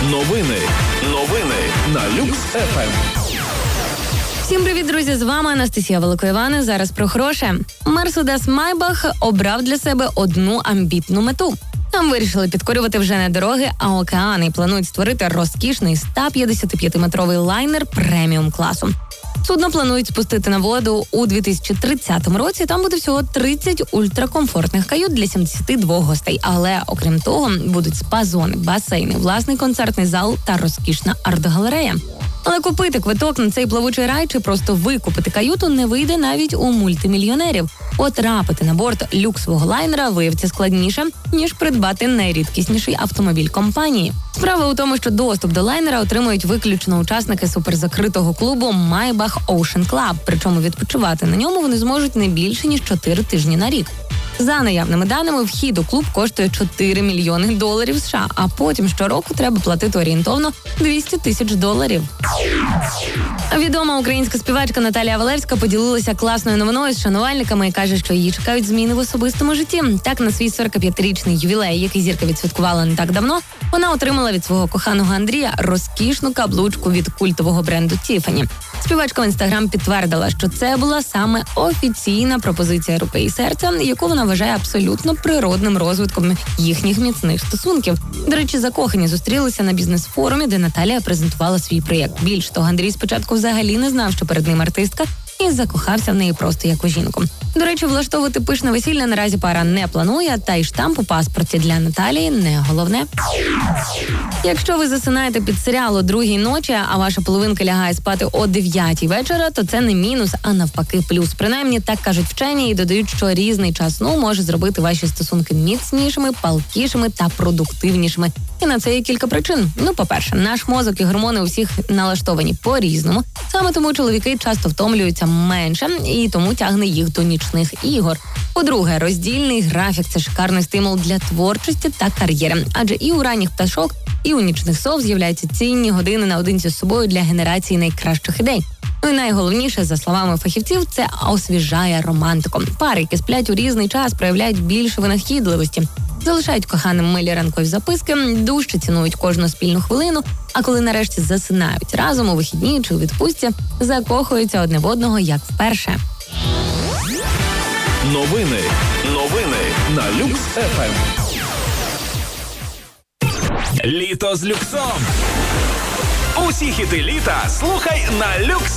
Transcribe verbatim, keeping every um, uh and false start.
Новини. Новини на Люкс еф ем. Всім привіт, друзі! З вами Анастасія Великоївана. Зараз про хороше. Мерседес Майбах обрав для себе одну амбітну мету. Там вирішили підкорювати вже не дороги, а океани. І планують створити розкішний сто п'ятдесятип'ятиметровий лайнер преміум класу. Судно планують спустити на воду у дві тисячі тридцятому році. Там буде всього тридцять ультракомфортних кают для сімдесят два гостей. Але, окрім того, будуть спа-зони, басейни, власний концертний зал та розкішна арт-галерея. Але купити квиток на цей плавучий рай чи просто викупити каюту не вийде навіть у мультимільйонерів. Потрапити на борт люксового лайнера виявиться складніше, ніж придбати найрідкісніший автомобіль компанії. Справа у тому, що доступ до лайнера отримують виключно учасники суперзакритого клубу Maybach Ocean Club, причому відпочивати на ньому вони зможуть не більше, ніж чотири тижні на рік. За наявними даними, вхід у клуб коштує чотири мільйони доларів США, а потім щороку треба платити орієнтовно двісті тисяч доларів. Відома українська співачка Наталія Валевська поділилася класною новиною з шанувальниками і каже, що її чекають зміни в особистому житті. Так, на свій сорокап'ятирічний ювілей, який зірка відсвяткувала не так давно, вона отримала від свого коханого Андрія розкішну каблучку від культового бренду Tiffany. Співачка в інстаграм підтвердила, що це була саме офіційна пропозиція руки і серця, яку вона вважає абсолютно природним розвитком їхніх міцних стосунків. До речі, закохані зустрілися на бізнес-форумі, де Наталія презентувала свій проєкт. Більш того, Андрій спочатку взагалі не знав, що перед ним артистка, і закохався в неї просто як у жінку. До речі, влаштовувати пишне весілля наразі пара не планує, та й штамп у паспорті для Наталії не головне. Якщо ви засинаєте під серіал о другій ночі, а ваша половинка лягає спати о дев'ятій вечора, то це не мінус, а навпаки плюс. Принаймні, так кажуть вчені і додають, що різний час сну може зробити ваші стосунки міцнішими, палкішими та продуктивнішими. І на це є кілька причин. Ну, по-перше, наш мозок і гормони у всіх налаштовані по-різному. Саме тому чоловіки часто втомлюються менше і тому тягне їх до нічних ігор. По-друге, роздільний графік – це шикарний стимул для творчості та кар'єри. Адже і у ранніх пташок, і у нічних сов з'являються цінні години наодинці з собою для генерації найкращих ідей. Ну і найголовніше, за словами фахівців, це освіжає романтику. Пари, які сплять у різний час, проявляють більше винахідливості. Залишають коханим милі ранкові записки, дужче цінують кожну спільну хвилину, а коли нарешті засинають разом у вихідні чи у відпустці, закохуються одне в одного як вперше. Новини. Новини на Люкс еф ем. Літо з люксом. Усі хіти літа слухай на Люкс